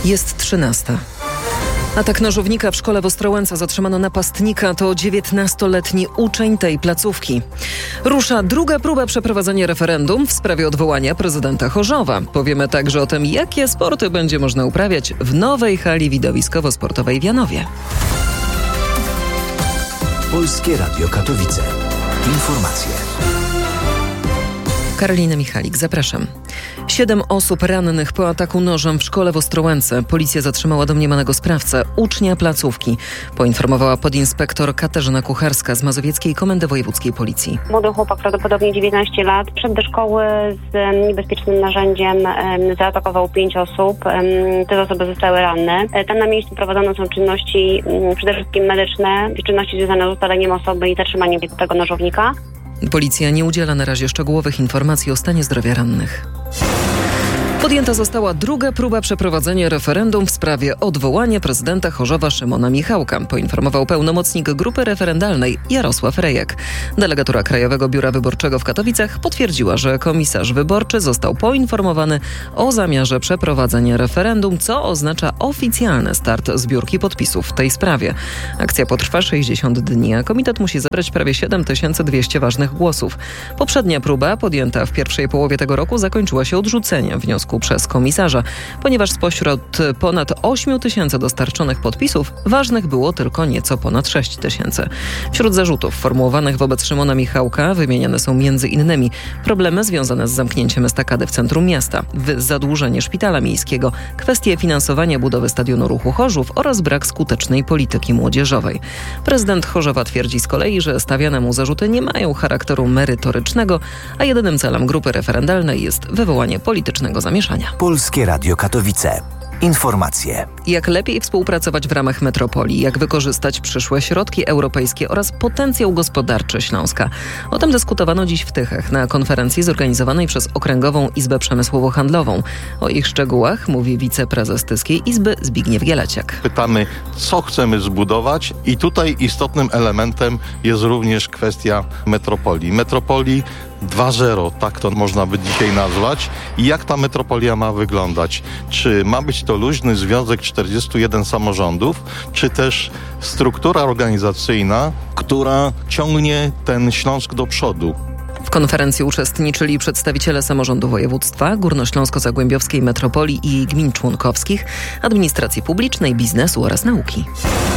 Jest 13. Atak nożownika w szkole w Ostrołęce. Zatrzymano napastnika. To 19-letni uczeń tej placówki. Rusza druga próba przeprowadzenia referendum w sprawie odwołania prezydenta Chorzowa. Powiemy także o tym, jakie sporty będzie można uprawiać w nowej hali widowiskowo-sportowej w Janowie. Polskie Radio Katowice. Informacje. Karolina Michalik, zapraszam. 7 osób rannych po ataku nożem w szkole w Ostrołęce. Policja zatrzymała domniemanego sprawcę, ucznia placówki, poinformowała podinspektor Katarzyna Kucharska z Mazowieckiej Komendy Wojewódzkiej Policji. Młody chłopak, prawdopodobnie 19 lat, wszedł do szkoły z niebezpiecznym narzędziem, zaatakował 5 osób. Te osoby zostały ranne. Tam na miejscu prowadzone są czynności przede wszystkim medyczne, czynności związane z ustaleniem osoby i zatrzymaniem tego nożownika. Policja nie udziela na razie szczegółowych informacji o stanie zdrowia rannych. Podjęta została druga próba przeprowadzenia referendum w sprawie odwołania prezydenta Chorzowa Szymona Michałka, poinformował pełnomocnik grupy referendalnej Jarosław Rejek. Delegatura Krajowego Biura Wyborczego w Katowicach potwierdziła, że komisarz wyborczy został poinformowany o zamiarze przeprowadzenia referendum, co oznacza oficjalny start zbiórki podpisów w tej sprawie. Akcja potrwa 60 dni, a komitet musi zebrać prawie 7200 ważnych głosów. Poprzednia próba, podjęta w pierwszej połowie tego roku, zakończyła się odrzuceniem wniosku przez komisarza, ponieważ spośród ponad 8 tysięcy dostarczonych podpisów ważnych było tylko nieco ponad 6 tysięcy. Wśród zarzutów formułowanych wobec Szymona Michałka wymieniane są m.in. problemy związane z zamknięciem estakady w centrum miasta, zadłużenie szpitala miejskiego, kwestie finansowania budowy stadionu Ruchu Chorzów oraz brak skutecznej polityki młodzieżowej. Prezydent Chorzowa twierdzi z kolei, że stawiane mu zarzuty nie mają charakteru merytorycznego, a jedynym celem grupy referendalnej jest wywołanie politycznego zamieszania. Polskie Radio Katowice. Informacje. Jak lepiej współpracować w ramach metropolii, jak wykorzystać przyszłe środki europejskie oraz potencjał gospodarczy Śląska. O tym dyskutowano dziś w Tychach na konferencji zorganizowanej przez Okręgową Izbę Przemysłowo-Handlową. O ich szczegółach mówi wiceprezes Tyskiej Izby Zbigniew Gieleciak. Pytamy, co chcemy zbudować i tutaj istotnym elementem jest również kwestia metropolii. Metropolii 2.0, tak to można by dzisiaj nazwać. I jak ta metropolia ma wyglądać? Czy ma być to luźny związek 41 samorządów, czy też struktura organizacyjna, która ciągnie ten Śląsk do przodu? W konferencji uczestniczyli przedstawiciele samorządu województwa, górnośląsko-zagłębiowskiej metropolii i jej gmin członkowskich, administracji publicznej, biznesu oraz nauki.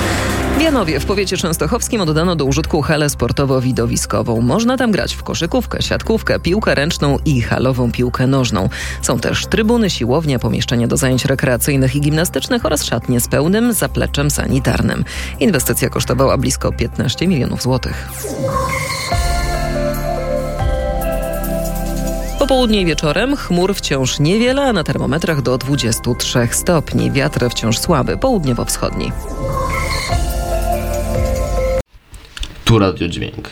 W Janowie w powiecie częstochowskim oddano do użytku halę sportowo-widowiskową. Można tam grać w koszykówkę, siatkówkę, piłkę ręczną i halową piłkę nożną. Są też trybuny, siłownia, pomieszczenia do zajęć rekreacyjnych i gimnastycznych oraz szatnie z pełnym zapleczem sanitarnym. Inwestycja kosztowała blisko 15 milionów złotych. Popołudnie i wieczorem chmur wciąż niewiele, a na termometrach do 23 stopni. Wiatr wciąż słaby, południowo-wschodni. Tu Radio Dźwięk.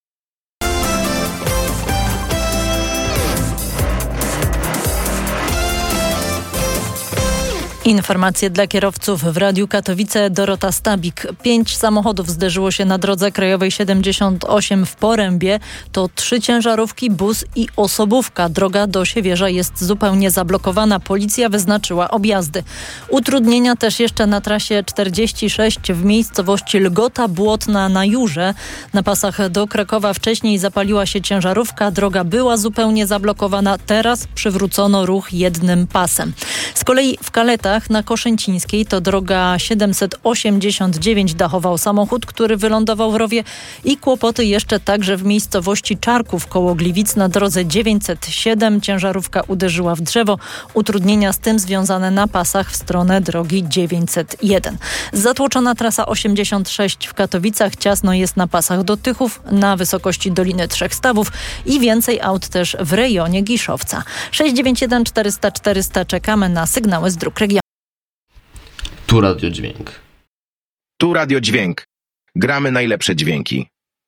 Informacje dla kierowców w Radiu Katowice. Dorota Stabik. 5 samochodów zderzyło się na drodze krajowej 78 w Porębie. To 3 ciężarówki, bus i osobówka. Droga do Siewierza jest zupełnie zablokowana. Policja wyznaczyła objazdy. Utrudnienia też jeszcze na trasie 46 w miejscowości Lgota Błotna na Jurze. Na pasach do Krakowa wcześniej zapaliła się ciężarówka. Droga była zupełnie zablokowana. Teraz przywrócono ruch jednym pasem. Z kolei w Kaletach na Koszęcińskiej to droga 789 dachował samochód, który wylądował w rowie i kłopoty jeszcze także w miejscowości Czarków koło Gliwic na drodze 907. Ciężarówka uderzyła w drzewo. Utrudnienia z tym związane na pasach w stronę drogi 901. Zatłoczona trasa 86 w Katowicach. Ciasno jest na pasach do Tychów, na wysokości Doliny Trzech Stawów i więcej aut też w rejonie Giszowca. 691 400 400 czekamy na sygnały z dróg regionu. Tu Radio Dźwięk. Tu Radio Dźwięk. Gramy najlepsze dźwięki.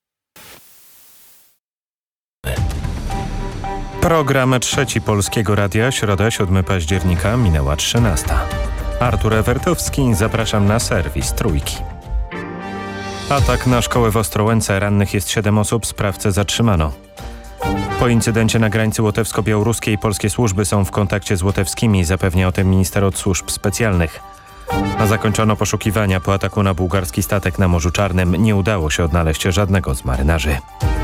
Program Trzeci Polskiego Radia, środa 7 października, minęła 13. Artur Ewertowski, zapraszam na serwis Trójki. Atak na szkołę w Ostrołęce. Rannych jest 7 osób, sprawcę zatrzymano. Po incydencie na granicy łotewsko-białoruskiej polskie służby są w kontakcie z łotewskimi, zapewnia o tym minister od służb specjalnych. A zakończono poszukiwania po ataku na bułgarski statek na Morzu Czarnym. Nie udało się odnaleźć żadnego z marynarzy.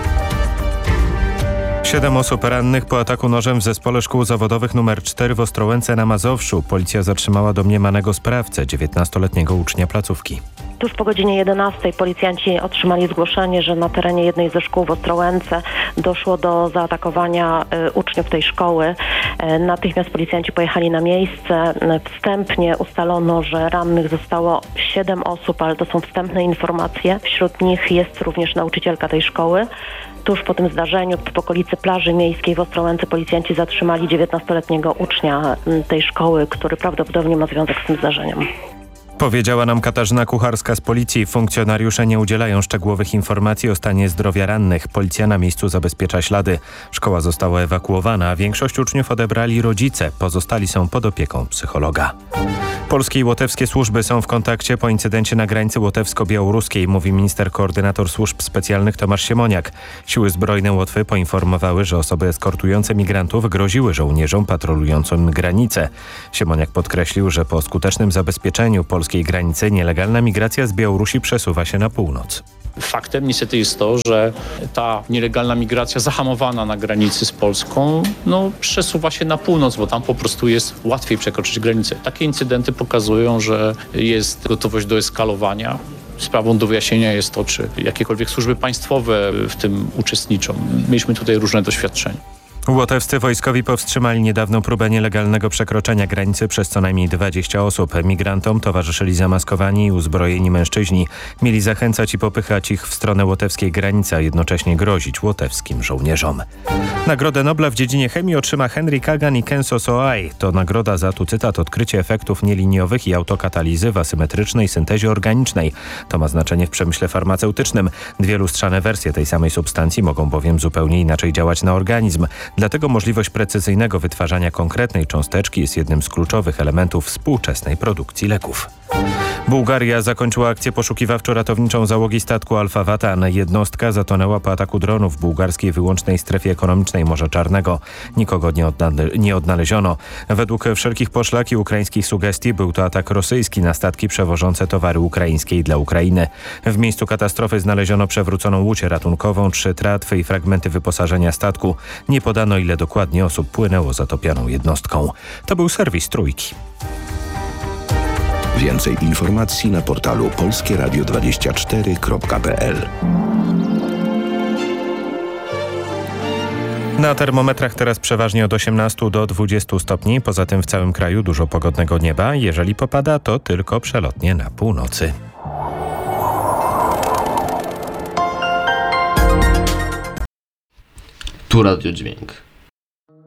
7 osób rannych po ataku nożem w zespole szkół zawodowych nr 4 w Ostrołęce na Mazowszu. Policja zatrzymała domniemanego sprawcę, 19-letniego ucznia placówki. Tuż po godzinie 11 policjanci otrzymali zgłoszenie, że na terenie jednej ze szkół w Ostrołęce doszło do zaatakowania uczniów tej szkoły. Natychmiast policjanci pojechali na miejsce. Wstępnie ustalono, że rannych zostało 7 osób, ale to są wstępne informacje. Wśród nich jest również nauczycielka tej szkoły. Tuż po tym zdarzeniu w okolicy plaży miejskiej w Ostrołęce policjanci zatrzymali 19-letniego ucznia tej szkoły, który prawdopodobnie ma związek z tym zdarzeniem. Powiedziała nam Katarzyna Kucharska z policji. Funkcjonariusze nie udzielają szczegółowych informacji o stanie zdrowia rannych. Policja na miejscu zabezpiecza ślady. Szkoła została ewakuowana, a większość uczniów odebrali rodzice. Pozostali są pod opieką psychologa. Polskie i łotewskie służby są w kontakcie po incydencie na granicy łotewsko-białoruskiej, mówi minister koordynator służb specjalnych Tomasz Siemoniak. Siły zbrojne Łotwy poinformowały, że osoby eskortujące migrantów groziły żołnierzom patrolującym granicę. Siemoniak podkreślił, że po skutecznym zabezpieczeniu polskiej granicy nielegalna migracja z Białorusi przesuwa się na północ. Faktem niestety jest to, że ta nielegalna migracja zahamowana na granicy z Polską przesuwa się na północ, bo tam po prostu jest łatwiej przekroczyć granicę. Takie incydenty pokazują, że jest gotowość do eskalowania. Sprawą do wyjaśnienia jest to, czy jakiekolwiek służby państwowe w tym uczestniczą. Mieliśmy tutaj różne doświadczenia. Łotewscy wojskowi powstrzymali niedawno próbę nielegalnego przekroczenia granicy przez co najmniej 20 osób. Migrantom towarzyszyli zamaskowani i uzbrojeni mężczyźni. Mieli zachęcać i popychać ich w stronę łotewskiej granicy, a jednocześnie grozić łotewskim żołnierzom. Nagrodę Nobla w dziedzinie chemii otrzyma Henry Kagan i Kenzo Soai. To nagroda za, tu cytat, odkrycie efektów nieliniowych i autokatalizy w asymetrycznej syntezie organicznej. To ma znaczenie w przemyśle farmaceutycznym. Dwie lustrzane wersje tej samej substancji mogą bowiem zupełnie inaczej działać na organizm. Dlatego możliwość precyzyjnego wytwarzania konkretnej cząsteczki jest jednym z kluczowych elementów współczesnej produkcji leków. Bułgaria zakończyła akcję poszukiwawczo-ratowniczą załogi statku Alfa Vatan. Jednostka zatonęła po ataku dronów w bułgarskiej wyłącznej strefie ekonomicznej Morza Czarnego. Nikogo nie odnaleziono. Według wszelkich poszlak i ukraińskich sugestii był to atak rosyjski na statki przewożące towary ukraińskie i dla Ukrainy. W miejscu katastrofy znaleziono przewróconą łódź ratunkową, 3 tratwy i fragmenty wyposażenia statku. Nie podano, ile dokładnie osób płynęło zatopioną jednostką. To był serwis Trójki. Więcej informacji na portalu polskieradio24.pl. Na termometrach teraz przeważnie od 18 do 20 stopni. Poza tym w całym kraju dużo pogodnego nieba. Jeżeli popada, to tylko przelotnie na północy. Tu Radio Dźwięk.